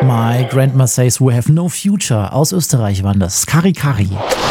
My Grandma Says We Have No Future. Aus Österreich waren das. Kari Kari.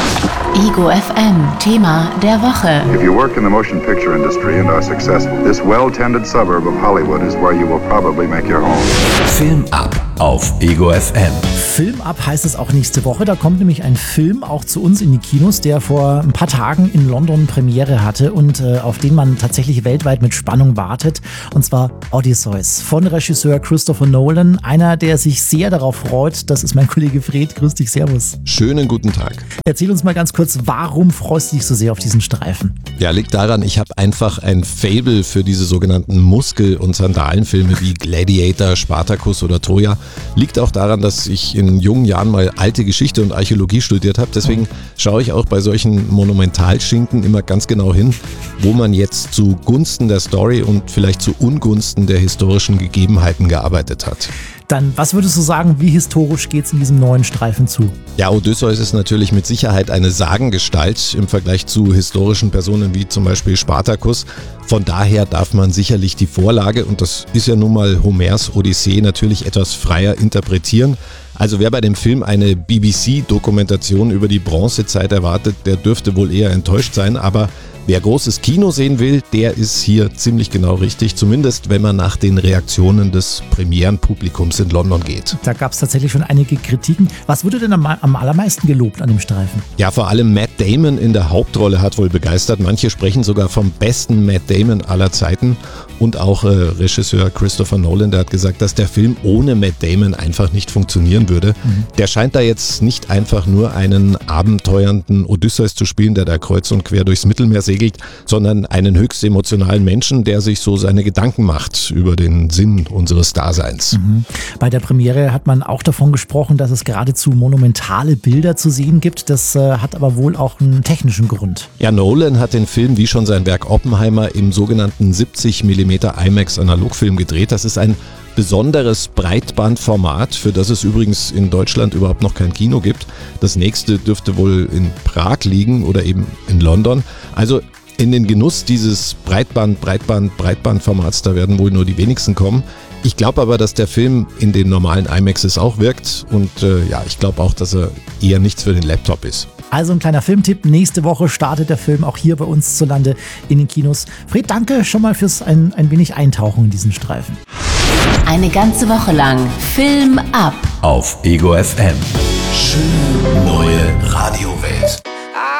Ego FM, Thema der Woche. If you work in the motion picture industry and are successful, this well-tended suburb of Hollywood is where you will probably make your home. Film ab auf Ego FM. Film ab heißt es auch nächste Woche. Da kommt nämlich ein Film auch zu uns in die Kinos, der vor ein paar Tagen in London Premiere hatte und auf den man tatsächlich weltweit mit Spannung wartet. Und zwar Odysseus von Regisseur Christopher Nolan. Einer, der sich sehr darauf freut. Das ist mein Kollege Fred. Grüß dich, servus. Schönen guten Tag. Erzähl uns mal ganz kurz, warum freust du dich so sehr auf diesen Streifen? Ja, liegt daran, ich habe einfach ein Faible für diese sogenannten Muskel- und Sandalenfilme wie Gladiator, Spartacus oder Troja. Liegt auch daran, dass ich in jungen Jahren mal alte Geschichte und Archäologie studiert habe. Deswegen schaue ich auch bei solchen Monumentalschinken immer ganz genau hin, wo man jetzt zugunsten der Story und vielleicht zu Ungunsten der historischen Gegebenheiten gearbeitet hat. Dann, was würdest du sagen, wie historisch geht es in diesem neuen Streifen zu? Ja, Odysseus ist natürlich mit Sicherheit eine Sagengestalt im Vergleich zu historischen Personen wie zum Beispiel Spartacus. Von daher darf man sicherlich die Vorlage, und das ist ja nun mal Homers Odyssee, natürlich etwas freier interpretieren. Also wer bei dem Film eine BBC-Dokumentation über die Bronzezeit erwartet, der dürfte wohl eher enttäuscht sein, aber wer großes Kino sehen will, der ist hier ziemlich genau richtig, zumindest wenn man nach den Reaktionen des Premierenpublikums in London geht. Da gab es tatsächlich schon einige Kritiken. Was wurde denn am allermeisten gelobt an dem Streifen? Ja, vor allem Matt Damon in der Hauptrolle hat wohl begeistert. Manche sprechen sogar vom besten Matt Damon aller Zeiten. Und auch Regisseur Christopher Nolan, der hat gesagt, dass der Film ohne Matt Damon einfach nicht funktionieren würde. Der scheint da jetzt nicht einfach nur einen abenteuernden Odysseus zu spielen, der da kreuz und quer durchs Mittelmeer segelt, sondern einen höchst emotionalen Menschen, der sich so seine Gedanken macht über den Sinn unseres Daseins. Bei der Premiere hat man auch davon gesprochen, dass es geradezu monumentale Bilder zu sehen gibt. Das hat aber wohl auch einen technischen Grund. Ja, Nolan hat den Film wie schon sein Werk Oppenheimer im sogenannten 70 mm IMAX Analogfilm gedreht. Das ist ein besonderes Breitbandformat, für das es übrigens in Deutschland überhaupt noch kein Kino gibt. Das nächste dürfte wohl in Prag liegen oder eben in London. Also in den Genuss dieses Breitbandformats, da werden wohl nur die wenigsten kommen. Ich glaube aber, dass der Film in den normalen IMAXs auch wirkt und ich glaube auch, dass er eher nichts für den Laptop ist. Also ein kleiner Filmtipp, nächste Woche startet der Film auch hier bei uns zulande in den Kinos. Fred, danke schon mal fürs ein wenig Eintauchen in diesen Streifen. Eine ganze Woche lang Film ab Auf Ego FM. Schöne neue Radio.